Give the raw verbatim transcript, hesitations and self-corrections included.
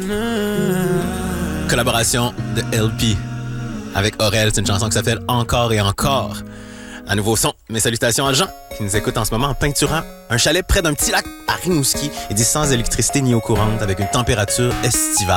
Collaboration de L P avec Aurel. C'est une chanson qui s'appelle Encore et encore. Un nouveau son. Mes salutations à Jean qui nous écoute en ce moment en peinturant un chalet près d'un petit lac à Rimouski et dit sans électricité ni eau courante avec une température estivale.